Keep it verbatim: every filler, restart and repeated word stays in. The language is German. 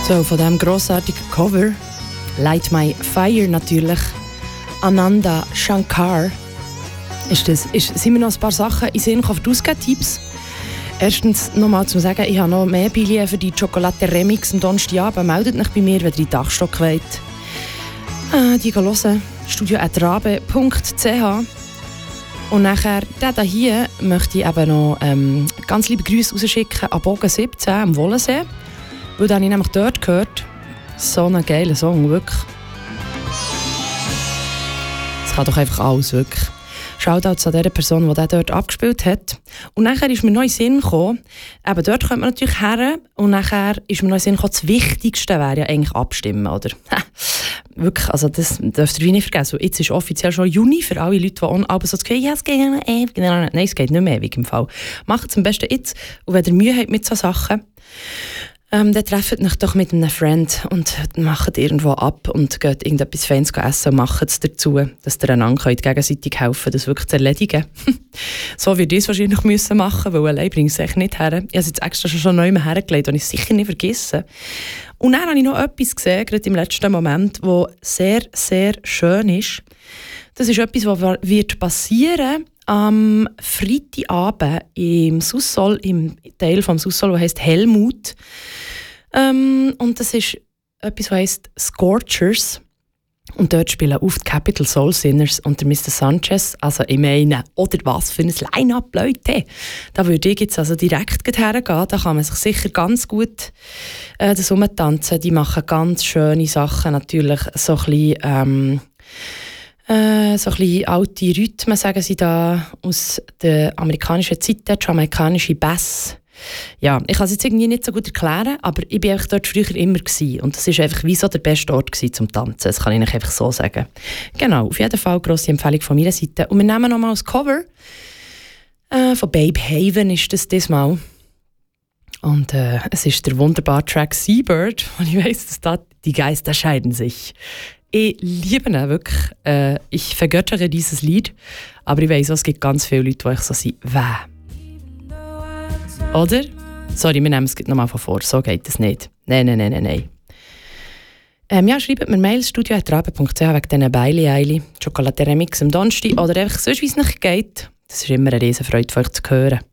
So, von diesem grossartigen Cover Light My Fire natürlich. Ananda Shankar. Ist das, ist, sind mir noch ein paar Sachen in Sinn auf die Ausgabe-Tipps. Erstens nochmal zu sagen, ich habe noch mehr Billionen für die Chocolate Remix am Donnerstagabend. Meldet euch bei mir, wenn ihr in den Dachstock wollt. Äh, die hören, studio at rabe punkt c h. Und nachher, der hier, möchte ich eben noch ähm, ganz liebe Grüße rausschicken an Bogen siebzehn am Wollensee. Weil dann habe ich nämlich dort gehört, so einen geilen Song, wirklich. Das kann doch einfach alles, wirklich. Shoutouts an der Person, die den dort abgespielt hat. Und nachher ist mir noch in den Sinn gekommen, eben dort kommt man natürlich her, und nachher ist mir noch in den Sinn gekommen, das Wichtigste wäre ja eigentlich abstimmen, oder? Wirklich, also das dürft ihr nicht vergessen. Jetzt ist offiziell schon Juni für alle Leute, die on, aber so das Gefühl, ja, es geht ja noch ewig. Nein, es geht nicht mehr ewig im Fall. Macht es am besten jetzt, und wenn ihr Mühe habt mit solchen Sachen, Ähm, dann trefft euch doch mit einem Freund und macht irgendwo ab und geht irgendetwas Feines essen und macht es dazu, dass ihr einander könnt gegenseitig helfen könnt, das wirklich zu erledigen. So würde ich es wahrscheinlich müssen machen, weil allein bringt es echt nicht her. Ich habe es jetzt extra schon neu hergelegt und ich es sicher nicht vergessen. Und dann habe ich noch etwas gesehen, gerade im letzten Moment, das sehr, sehr schön ist. Das ist etwas, was wird passieren am Freitagabend im Sussol, im Teil vom Sussol, der heisst Helmut. Ähm, und das ist etwas, was heisst Scorchers. Und dort spielen auf die Capital Soul Sinners und der Mister Sanchez. Also ich meine, oder was für ein Line-Up, Leute. Da würde ich jetzt also direkt hergehen. Da kann man sich sicher ganz gut äh, das umtanzen. Die machen ganz schöne Sachen. Natürlich so ein bisschen... Ähm, Äh, so ein bisschen alte Rhythmen, sagen sie da, aus der amerikanischen Zeit, der jamaikanische Bass. Ja, ich kann es jetzt irgendwie nicht so gut erklären, aber ich war dort früher immer gewesen. Und das war einfach wie so der beste Ort gewesen zum Tanzen. Das kann ich euch einfach so sagen. Genau, auf jeden Fall grosse Empfehlung von meiner Seite. Und wir nehmen nochmal das Cover äh, von Babe Haven ist das diesmal. Und äh, es ist der wunderbare Track Seabird. Und ich weiss, dass da die Geister scheiden sich. Ich liebe ihn wirklich. Äh, ich vergöttere dieses Lied. Aber ich weiss, es gibt ganz viele Leute, die ich so sind. Wäh. Oder? Sorry, wir nehmen es nochmal von vor. So geht es nicht. Nein, nein, nein, nein, nein. Ähm, ja, schreibt mir Mail studio at rabe punkt c h wegen diesen Beili-Eili, Chocolate Remix am Donnerstag oder einfach sonst, wie es nicht geht. Das ist immer eine Riesenfreude, von euch zu hören.